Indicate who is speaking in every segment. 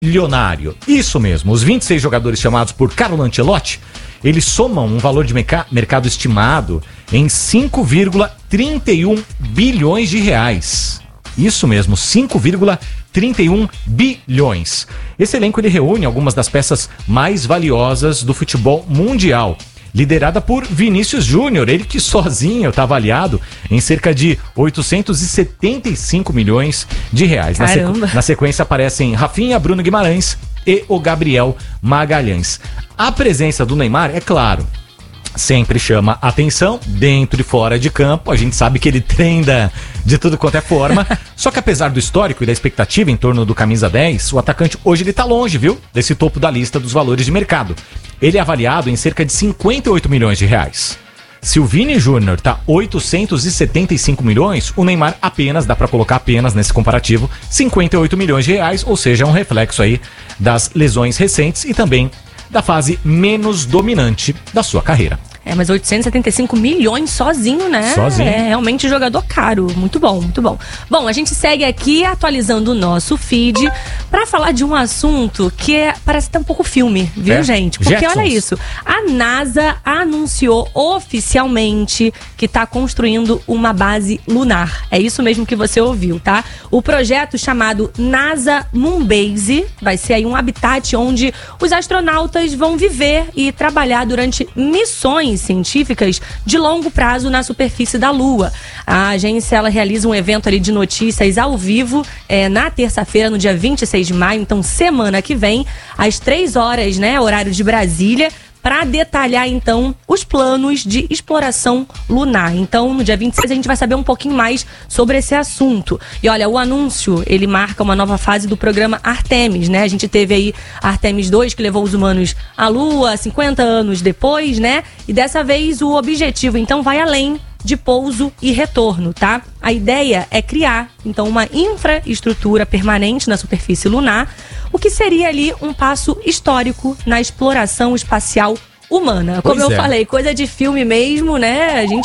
Speaker 1: bilionário. Isso mesmo, os 26 jogadores chamados por Carlo Ancelotti, eles somam um valor de mercado estimado em 5,31 bilhões de reais. Isso mesmo, 5,31 bilhões. Esse elenco ele reúne algumas das peças mais valiosas do futebol mundial, liderada por Vinícius Júnior, ele que sozinho está avaliado em cerca de 875 milhões de reais. Na sequência aparecem Rafinha, Bruno Guimarães e o Gabriel Magalhães. A presença do Neymar, é claro, sempre chama atenção, dentro e fora de campo. A gente sabe que ele treina de tudo quanto é forma. Só que apesar do histórico e da expectativa em torno do camisa 10, o atacante hoje ele tá longe, viu? Desse topo da lista dos valores de mercado. Ele é avaliado em cerca de 58 milhões de reais. Se o Vini Júnior tá 875 milhões, o Neymar apenas, dá pra colocar apenas nesse comparativo, 58 milhões de reais, ou seja, um reflexo aí das lesões recentes e também da fase menos dominante da sua carreira.
Speaker 2: Mas 875 milhões sozinho, né?
Speaker 1: Sozinho.
Speaker 2: É realmente jogador caro. Muito bom, muito bom. Bom, a gente segue aqui atualizando o nosso feed para falar de um assunto que parece até um pouco filme, viu, gente? Porque
Speaker 1: Jetsons.
Speaker 2: olha isso, a NASA anunciou oficialmente que está construindo uma base lunar. É isso mesmo que você ouviu, tá? O projeto chamado NASA Moonbase vai ser aí um habitat onde os astronautas vão viver e trabalhar durante missões científicas de longo prazo na superfície da Lua. A agência ela realiza um evento ali de notícias ao vivo na terça-feira, no dia 26 de maio, então semana que vem, às 3 horas, né, horário de Brasília, para detalhar, então, os planos de exploração lunar. Então, no dia 26, a gente vai saber um pouquinho mais sobre esse assunto. E olha, o anúncio, ele marca uma nova fase do programa Artemis, né? A gente teve aí Artemis 2, que levou os humanos à Lua 50 anos depois, né? E dessa vez o objetivo, então, vai além de pouso e retorno, tá? A ideia é criar, então, uma infraestrutura permanente na superfície lunar, o que seria ali um passo histórico na exploração espacial humana. Como eu falei, coisa de filme mesmo, né? A gente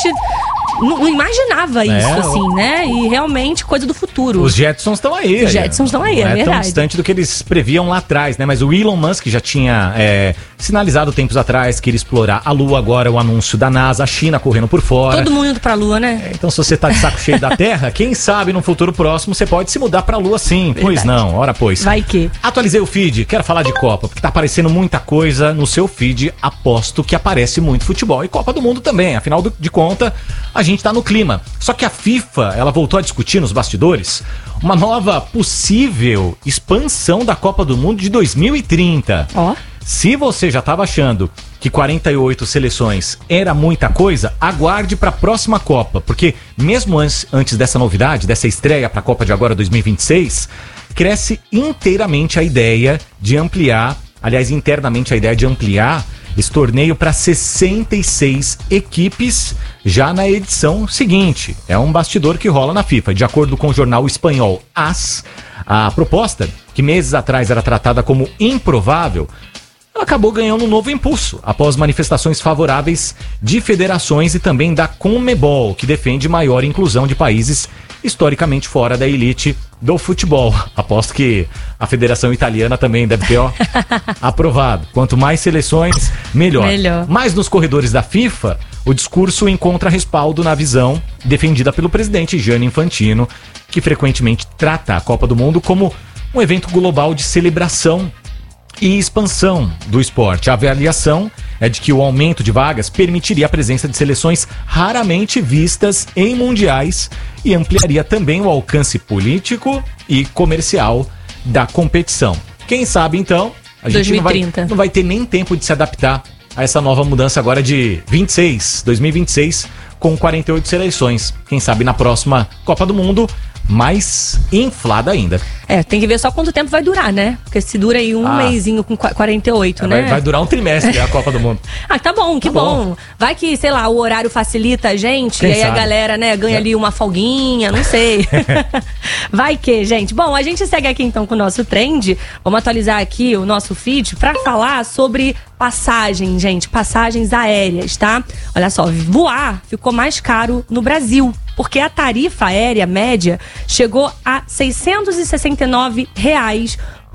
Speaker 2: não imaginava isso, assim, né? E realmente coisa do futuro.
Speaker 1: Os Jetsons estão aí.
Speaker 2: Os Jetsons estão aí, é verdade.
Speaker 1: Não é tão distante do que eles previam lá atrás, né? Mas o Elon Musk já tinha sinalizado tempos atrás que iria explorar a Lua. Agora o anúncio da NASA, a China correndo por fora.
Speaker 2: Todo mundo indo pra Lua, né?
Speaker 1: Então se você tá de saco cheio da Terra, quem sabe no futuro próximo você pode se mudar pra Lua sim. Verdade. Pois não, ora pois.
Speaker 2: Vai que.
Speaker 1: Atualizei o feed, quero falar de Copa, porque tá aparecendo muita coisa no seu feed. Aposto que aparece muito futebol e Copa do Mundo também. Afinal de contas, a gente tá no clima. Só que a FIFA, ela voltou a discutir nos bastidores uma nova possível expansão da Copa do Mundo de 2030. Se você já estava achando que 48 seleções era muita coisa, aguarde para a próxima Copa, porque mesmo antes dessa novidade, dessa estreia para a Copa de agora 2026, cresce inteiramente a ideia de ampliar, aliás, internamente a ideia de ampliar esse torneio para 66 equipes já na edição seguinte. É um bastidor que rola na FIFA. De acordo com o jornal espanhol AS, a proposta, que meses atrás era tratada como improvável, ela acabou ganhando um novo impulso após manifestações favoráveis de federações e também da CONMEBOL, que defende maior inclusão de países historicamente fora da elite do futebol. Aposto que a Federação Italiana também deve ter aprovado. Quanto mais seleções, melhor. Mas nos corredores da FIFA, o discurso encontra respaldo na visão defendida pelo presidente Gianni Infantino, que frequentemente trata a Copa do Mundo como um evento global de celebração e expansão do esporte. A avaliação é de que o aumento de vagas permitiria a presença de seleções raramente vistas em mundiais e ampliaria também o alcance político e comercial da competição. Quem sabe, então, a gente não vai ter nem tempo de se adaptar a essa nova mudança agora de 2026, com 48 seleções. Quem sabe na próxima Copa do Mundo, mais inflada ainda.
Speaker 2: Tem que ver só quanto tempo vai durar, né? Porque se dura aí um mesinho com 48, né?
Speaker 1: Vai durar um trimestre a Copa do Mundo.
Speaker 2: Tá bom, que bom. Vai que, sei lá, o horário facilita a gente, e aí a galera, né, ganha ali uma folguinha, não sei. Vai que, gente. Bom, a gente segue aqui então com o nosso trend. Vamos atualizar aqui o nosso feed pra falar sobre passagem, gente. Passagens aéreas, tá? Olha só, voar ficou mais caro no Brasil, porque a tarifa aérea média chegou a R$ 669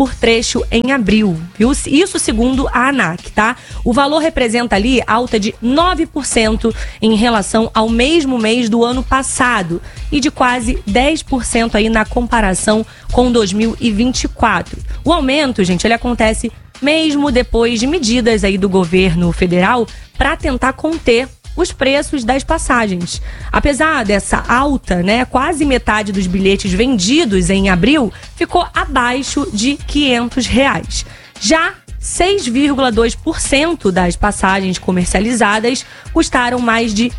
Speaker 2: por trecho em abril, viu? Isso segundo a ANAC, tá? O valor representa ali alta de 9% em relação ao mesmo mês do ano passado e de quase 10% aí na comparação com 2024. O aumento, gente, ele acontece mesmo depois de medidas aí do governo federal para tentar conter os preços das passagens. Apesar dessa alta, né, quase metade dos bilhetes vendidos em abril ficou abaixo de R$500. Já 6,2% das passagens comercializadas custaram mais de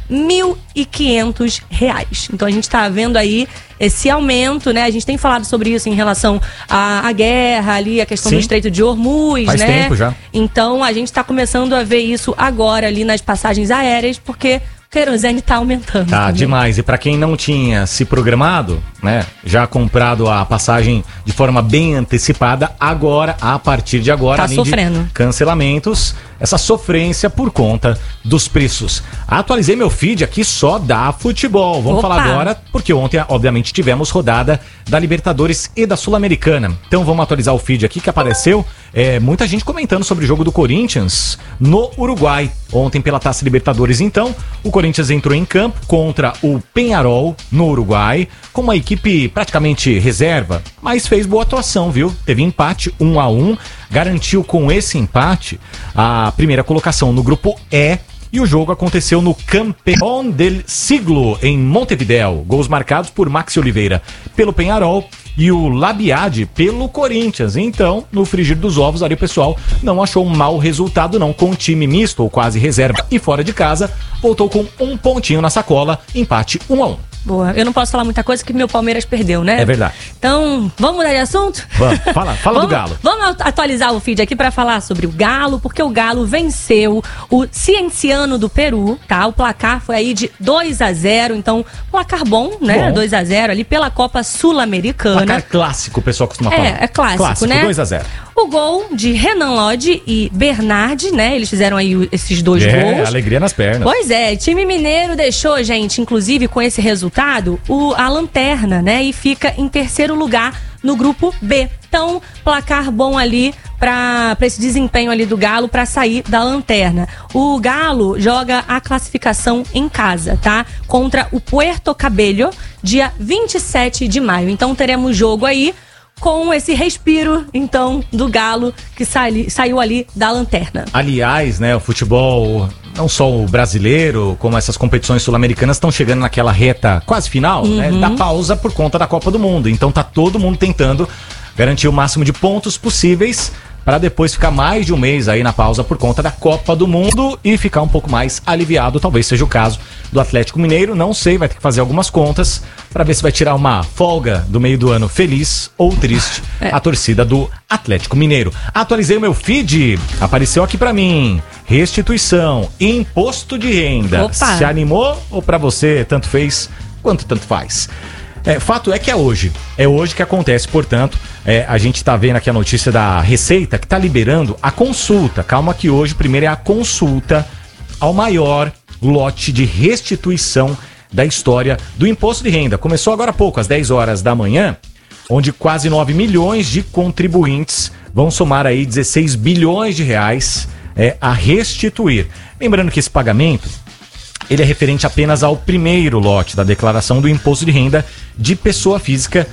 Speaker 2: R$1.500. Então a gente está vendo aí esse aumento, né? A gente tem falado sobre isso em relação à guerra ali, a questão do Estreito de Hormuz,
Speaker 1: Faz tempo já.
Speaker 2: Então a gente está começando a ver isso agora ali nas passagens aéreas, porque o querosene tá aumentando.
Speaker 1: Tá
Speaker 2: também.
Speaker 1: demais. E para quem não tinha se programado, né, já comprado a passagem de forma bem antecipada, agora, a partir de agora,
Speaker 2: tá
Speaker 1: além
Speaker 2: sofrendo.
Speaker 1: de cancelamentos, essa sofrência por conta dos preços. Atualizei meu feed aqui só da futebol. Vamos falar agora, porque ontem, obviamente, tivemos rodada da Libertadores e da Sul-Americana. Então vamos atualizar o feed aqui que apareceu. Muita gente comentando sobre o jogo do Corinthians no Uruguai. Ontem pela Taça Libertadores, então, o Corinthians entrou em campo contra o Peñarol no Uruguai, com uma equipe praticamente reserva, mas fez boa atuação, viu? Teve empate 1-1, garantiu com esse empate a primeira colocação no grupo E. E o jogo aconteceu no Campeón del Siglo, em Montevidéu. Gols marcados por Maxi Oliveira pelo Peñarol e o Labiade pelo Corinthians. Então, no frigir dos ovos, ali o pessoal não achou um mau resultado não, com um time misto ou quase reserva e fora de casa, voltou com um pontinho na sacola, empate 1-1.
Speaker 2: Boa, eu não posso falar muita coisa que meu Palmeiras perdeu, né?
Speaker 1: É verdade.
Speaker 2: Então, vamos mudar de assunto?
Speaker 1: Vamos, fala do Galo.
Speaker 2: Vamos atualizar o feed aqui para falar sobre o Galo, porque o Galo venceu o Cienciano do Peru, tá? O placar foi aí de 2-0, então, placar bom, né? 2-0 ali pela Copa Sul-Americana.
Speaker 1: Placar clássico, o pessoal costuma falar.
Speaker 2: É clássico, né?
Speaker 1: 2-0.
Speaker 2: O gol de Renan Lodge e Bernard, né? Eles fizeram aí esses dois gols.
Speaker 1: Alegria nas pernas.
Speaker 2: Pois é, time mineiro deixou, gente, inclusive com esse resultado, a lanterna, né? E fica em terceiro lugar no grupo B. Então, placar bom ali para esse desempenho ali do Galo para sair da lanterna. O Galo joga a classificação em casa, tá? Contra o Puerto Cabello, dia 27 de maio. Então, teremos jogo aí com esse respiro, então, do Galo que saiu ali da lanterna. Aliás,
Speaker 1: né, o futebol, não só o brasileiro, como essas competições sul-americanas estão chegando naquela reta quase final, né, da pausa por conta da Copa do Mundo. Então tá todo mundo tentando garantir o máximo de pontos possíveis para depois ficar mais de um mês aí na pausa por conta da Copa do Mundo e ficar um pouco mais aliviado. Talvez seja o caso do Atlético Mineiro, não sei, vai ter que fazer algumas contas para ver se vai tirar uma folga do meio do ano feliz ou triste a torcida do Atlético Mineiro. Atualizei o meu feed, apareceu aqui para mim, restituição, imposto de renda.
Speaker 2: Opa.
Speaker 1: Se animou ou para você tanto fez quanto tanto faz? Fato é que é hoje que acontece, portanto, a gente tá vendo aqui a notícia da Receita que tá liberando a consulta. Calma que hoje primeiro é a consulta ao maior lote de restituição da história do imposto de renda. Começou agora há pouco, às 10 horas da manhã, onde quase 9 milhões de contribuintes vão somar aí 16 bilhões de reais a restituir. Lembrando que esse pagamento ele é referente apenas ao primeiro lote da declaração do imposto de renda de pessoa física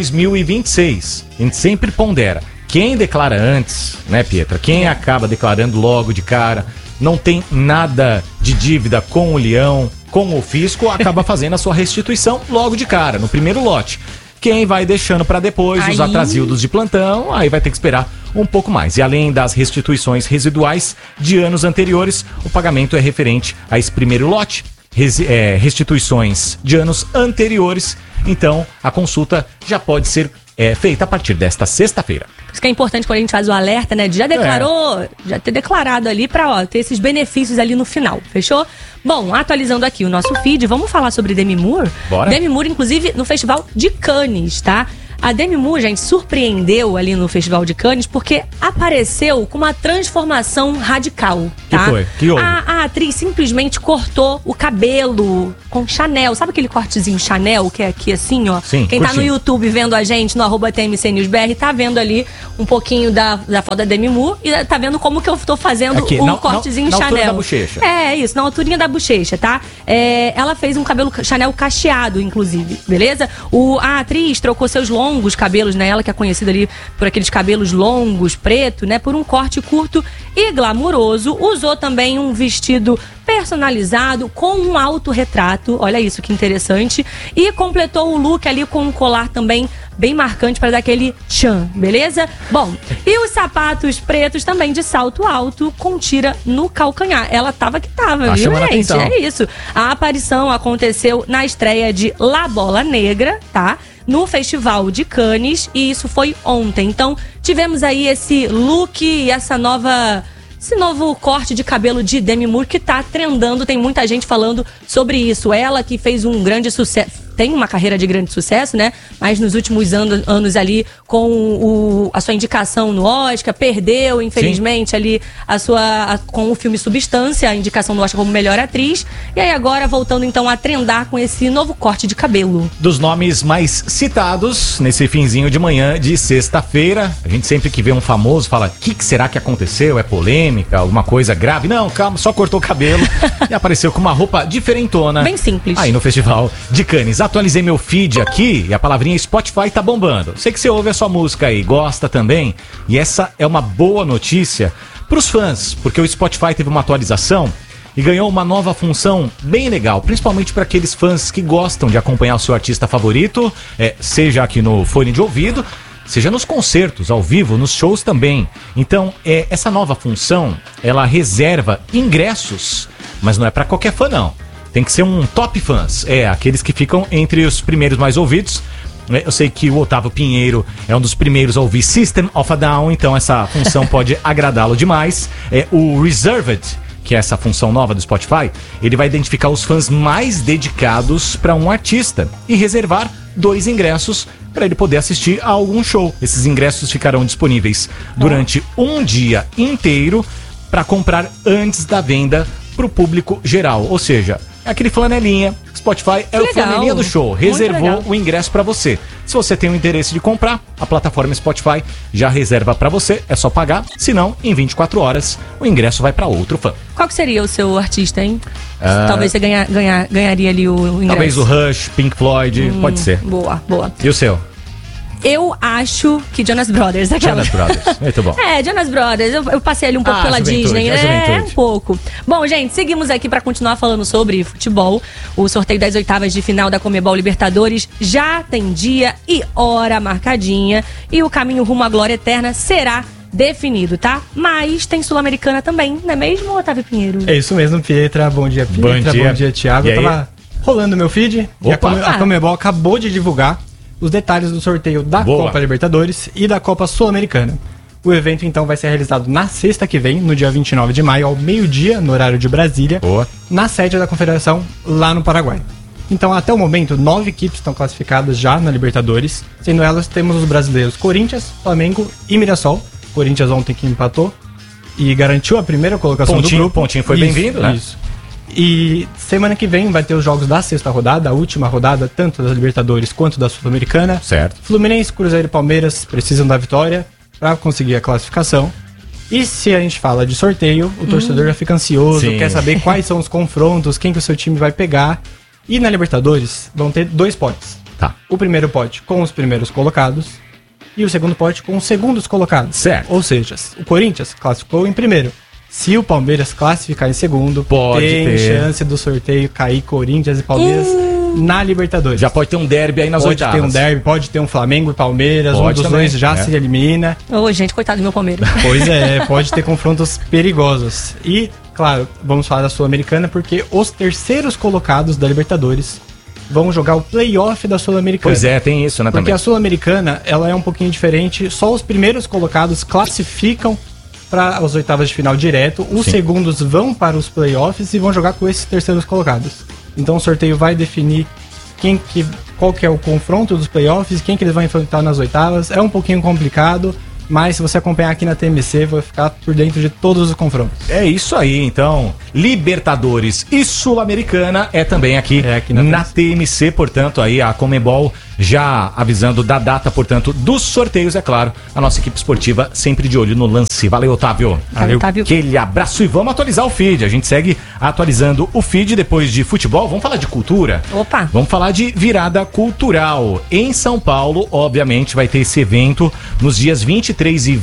Speaker 1: 2026. A gente sempre pondera. Quem declara antes, né, Pietra? Quem acaba declarando logo de cara, não tem nada de dívida com o leão, com o fisco, acaba fazendo a sua restituição logo de cara, no primeiro lote. Quem vai deixando para depois, os atrasildos de plantão, aí vai ter que esperar um pouco mais. E além das restituições residuais de anos anteriores, o pagamento é referente a esse primeiro lote, restituições de anos anteriores. Então, a consulta já pode ser feita a partir desta sexta-feira.
Speaker 2: Por isso que é importante quando a gente faz o alerta, né? Já declarou, já ter declarado ali pra ter esses benefícios ali no final, fechou? Bom, atualizando aqui o nosso feed, vamos falar sobre Demi Moore?
Speaker 1: Bora.
Speaker 2: Demi Moore, inclusive, no Festival de Cannes, tá? A Demi Moore, gente, surpreendeu ali no Festival de Cannes porque apareceu com uma transformação radical, tá?
Speaker 1: Que foi? Que houve?
Speaker 2: A atriz simplesmente cortou o cabelo com Chanel. Sabe aquele cortezinho Chanel que é aqui assim, ó?
Speaker 1: Sim,
Speaker 2: Quem tá no
Speaker 1: curtinho.
Speaker 2: YouTube vendo a gente no @TMCNewsBR tá vendo ali um pouquinho da foto da Demi Moore e tá vendo como que eu tô fazendo
Speaker 1: Aqui,
Speaker 2: o
Speaker 1: na
Speaker 2: cortezinho
Speaker 1: altura
Speaker 2: Chanel.
Speaker 1: da bochecha.
Speaker 2: É isso, na alturinha da bochecha, tá? Ela fez um cabelo Chanel cacheado, inclusive, beleza? A atriz trocou seus longos cabelos, né? Ela que é conhecida ali por aqueles cabelos longos, preto, né? Por um corte curto e glamouroso. Usou também um vestido personalizado com um autorretrato. Olha isso, que interessante. E completou o look ali com um colar também bem marcante para dar aquele tchan, beleza? Bom, e os sapatos pretos também de salto alto com tira no calcanhar. Ela tava que tava,
Speaker 1: Tá
Speaker 2: viu,
Speaker 1: chamando a
Speaker 2: gente?
Speaker 1: atenção.
Speaker 2: É isso. A aparição aconteceu na estreia de La Bola Negra, tá? No Festival de Cannes, e isso foi ontem. Então, tivemos aí esse look e esse novo corte de cabelo de Demi Moore que tá trendando, tem muita gente falando sobre isso. Ela que fez um grande sucesso, tem uma carreira de grande sucesso, né? Mas nos últimos anos ali, com a sua indicação no Oscar, perdeu, infelizmente, ali com o filme Substância, a indicação no Oscar como melhor atriz. E aí agora voltando então a trendar com esse novo corte de cabelo.
Speaker 1: Dos nomes mais citados nesse finzinho de manhã de sexta-feira, a gente sempre que vê um famoso fala: o que será que aconteceu? É polêmica? Alguma coisa grave? Não, calma, só cortou o cabelo e apareceu com uma roupa diferentona.
Speaker 2: Bem simples.
Speaker 1: Aí no Festival de Cannes. Atualizei meu feed aqui e a palavrinha Spotify tá bombando. Sei que você ouve a sua música aí, gosta também. E essa é uma boa notícia pros fãs, porque o Spotify teve uma atualização e ganhou uma nova função bem legal, principalmente para aqueles fãs que gostam de acompanhar o seu artista favorito, seja aqui no fone de ouvido, seja nos concertos, ao vivo, nos shows também. Então, essa nova função, ela reserva ingressos, mas não é para qualquer fã, não. Tem que ser um top fãs, aqueles que ficam entre os primeiros mais ouvidos. Eu sei que o Otávio Pinheiro é um dos primeiros a ouvir System of a Down, então essa função pode agradá-lo demais. O Reserved, que é essa função nova do Spotify, ele vai identificar os fãs mais dedicados para um artista e reservar 2 ingressos para ele poder assistir a algum show. Esses ingressos ficarão disponíveis durante um dia inteiro para comprar antes da venda para o público geral. Ou seja, é aquele flanelinha. Spotify é o flanelinha do show. Reservou o ingresso para você. Se você tem o interesse de comprar, a plataforma Spotify já reserva para você. É só pagar. Se não, em 24 horas, o ingresso vai para outro fã.
Speaker 2: Qual que seria o seu artista, hein? Talvez você ganharia ali o ingresso.
Speaker 1: Talvez o Rush, Pink Floyd, pode ser.
Speaker 2: Boa, boa.
Speaker 1: E o seu?
Speaker 2: Eu acho que Jonas Brothers, aquela.
Speaker 1: Jonas Brothers, muito bom.
Speaker 2: Jonas Brothers, eu passei ali um pouco pela Disney. Um pouco. Bom, gente, seguimos aqui pra continuar falando sobre futebol. O sorteio das oitavas de final da Conmebol Libertadores já tem dia e hora marcadinha. E o caminho rumo à glória eterna será definido, tá? Mas tem Sul-Americana também, não é mesmo, Otávio Pinheiro?
Speaker 3: É isso mesmo, Pietra. Bom dia, Pietra. Bom dia, Thiago. Eu tava rolando meu feed e a Conmebol acabou de divulgar os detalhes do sorteio da Copa Libertadores e da Copa Sul-Americana. O evento, então, vai ser realizado na sexta que vem, no dia 29 de maio, ao meio-dia, no horário de Brasília, na sede da Confederação, lá no Paraguai. Então, até o momento, 9 equipes estão classificadas já na Libertadores, sendo elas, temos os brasileiros Corinthians, Flamengo e Mirassol. Corinthians ontem que empatou e garantiu a primeira colocação do grupo.
Speaker 1: Pontinho foi bem-vindo, né?
Speaker 3: Isso. E semana que vem vai ter os jogos da sexta rodada, a última rodada, tanto da Libertadores quanto da Sul-Americana.
Speaker 1: Certo.
Speaker 3: Fluminense, Cruzeiro e Palmeiras precisam da vitória para conseguir a classificação. E se a gente fala de sorteio, o torcedor já fica ansioso, quer saber quais são os confrontos, quem que o seu time vai pegar. E na Libertadores vão ter 2 potes.
Speaker 1: Tá.
Speaker 3: O primeiro pote com os primeiros colocados e o segundo pote com os segundos colocados.
Speaker 1: Certo.
Speaker 3: Ou seja, o Corinthians classificou em primeiro. Se o Palmeiras classificar em segundo, tem chance do sorteio cair Corinthians e Palmeiras na Libertadores.
Speaker 1: Já pode ter um derby aí nas oitavas.
Speaker 3: Pode ter um derby, pode ter um Flamengo e Palmeiras, um dos dois já se elimina.
Speaker 2: Gente, coitado do meu Palmeiras.
Speaker 3: Pois é, pode ter confrontos perigosos. E, claro, vamos falar da Sul-Americana, porque os terceiros colocados da Libertadores vão jogar o play-off da Sul-Americana.
Speaker 1: Pois é, tem isso, né,
Speaker 3: porque
Speaker 1: também.
Speaker 3: A Sul-Americana, ela é um pouquinho diferente, só os primeiros colocados classificam para as oitavas de final direto, os segundos vão para os playoffs e vão jogar com esses terceiros colocados. Então o sorteio vai definir qual que é o confronto dos playoffs, quem que eles vão enfrentar nas oitavas. É um pouquinho complicado, mas se você acompanhar aqui na TMC, vai ficar por dentro de todos os confrontos.
Speaker 1: É isso aí, então. Libertadores e Sul-Americana é também aqui, na TMC, portanto, aí a Conmebol já avisando da data, portanto, dos sorteios, é claro. A nossa equipe esportiva sempre de olho no lance. Valeu, Otávio.
Speaker 2: Valeu, Otávio.
Speaker 1: Aquele abraço e vamos atualizar o feed. A gente segue atualizando o feed depois de futebol. Vamos falar de cultura?
Speaker 2: Opa!
Speaker 1: Vamos falar de virada cultural. Em São Paulo, obviamente, vai ter esse evento nos dias 23 e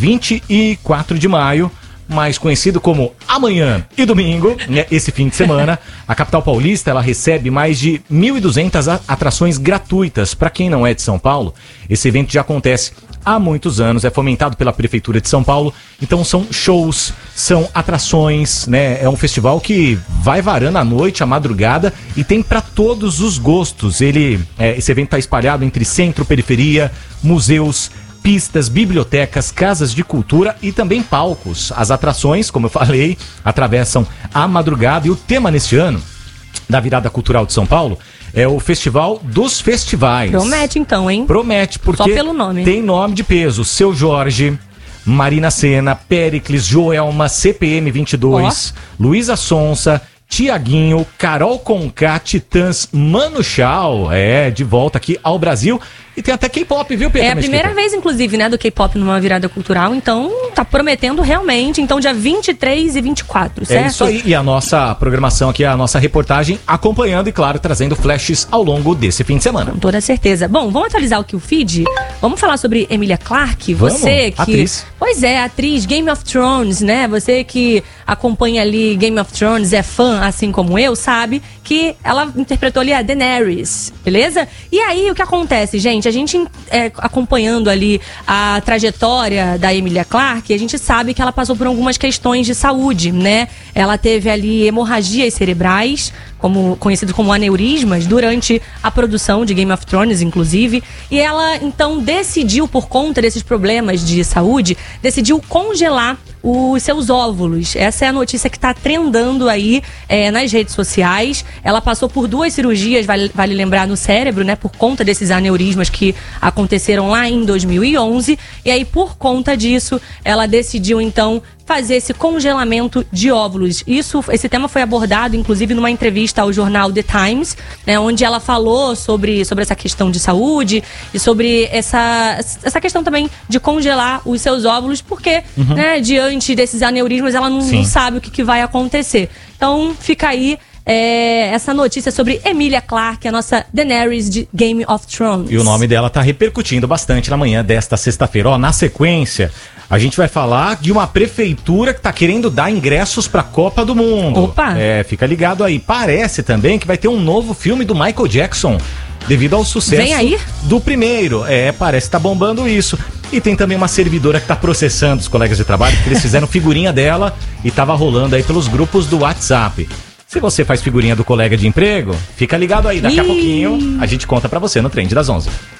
Speaker 1: 24 de maio. Mais conhecido como amanhã e domingo, né, esse fim de semana. A capital paulista, ela recebe mais de 1.200 atrações gratuitas. Para quem não é de São Paulo, esse evento já acontece há muitos anos, é fomentado pela Prefeitura de São Paulo. Então são shows, são atrações, né? É um festival que vai varando a noite, a madrugada e tem para todos os gostos. Esse evento está espalhado entre centro, periferia, museus, pistas, bibliotecas, casas de cultura e também palcos. As atrações, como eu falei, atravessam a madrugada e o tema neste ano da Virada Cultural de São Paulo é o Festival dos Festivais.
Speaker 2: Promete então, hein?
Speaker 1: Promete, porque
Speaker 2: só pelo nome.
Speaker 1: Tem nome de peso. Seu Jorge, Marina Sena, Péricles, Joelma, CPM 22, Luísa Sonsa, Tiaguinho, Carol Conká, Titãs, Mano Chao, de volta aqui ao Brasil. E tem até K-pop, viu, Pedro?
Speaker 2: É a primeira vez, inclusive, né, do K-pop numa virada cultural. Então, tá prometendo realmente. Então, dia 23 e 24, certo?
Speaker 1: É isso aí. E a nossa programação aqui, a nossa reportagem, acompanhando e, claro, trazendo flashes ao longo desse fim de semana.
Speaker 2: Com toda certeza. Bom, vamos atualizar aqui o feed? Vamos falar sobre Emilia Clarke? Você que...
Speaker 1: atriz.
Speaker 2: Pois é, atriz, Game of Thrones, né? Você que acompanha ali Game of Thrones, é fã, assim como eu, sabe que ela interpretou ali a Daenerys, beleza? E aí, o que acontece, gente? A gente acompanhando ali a trajetória da Emilia Clarke, a gente sabe que ela passou por algumas questões de saúde, né? Ela teve ali hemorragias cerebrais, conhecido como aneurismas, durante a produção de Game of Thrones, inclusive. E ela, então, decidiu, por conta desses problemas de saúde, decidiu congelar os seus óvulos. Essa é a notícia que está trendando aí nas redes sociais. Ela passou por 2 cirurgias, vale lembrar, no cérebro, né? Por conta desses aneurismas que aconteceram lá em 2011. E aí, por conta disso, ela decidiu, então, fazer esse congelamento de óvulos. Esse tema foi abordado, inclusive, numa entrevista ao jornal The Times, né, onde ela falou sobre essa questão de saúde e sobre essa questão também de congelar os seus óvulos, porque, né, diante desses aneurismas, ela não sabe o que vai acontecer. Então, fica aí essa notícia sobre Emilia Clarke, a nossa Daenerys de Game of Thrones.
Speaker 1: E o nome dela tá repercutindo bastante na manhã desta sexta-feira. Na sequência, a gente vai falar de uma prefeitura que tá querendo dar ingressos pra Copa do Mundo.
Speaker 2: Opa!
Speaker 1: Fica ligado aí. Parece também que vai ter um novo filme do Michael Jackson, devido ao sucesso do primeiro. Parece que tá bombando isso. E tem também uma servidora que tá processando os colegas de trabalho, porque eles fizeram figurinha dela e tava rolando aí pelos grupos do WhatsApp. Se você faz figurinha do colega de emprego, fica ligado aí. Daqui a pouquinho a gente conta pra você no Trend das 11.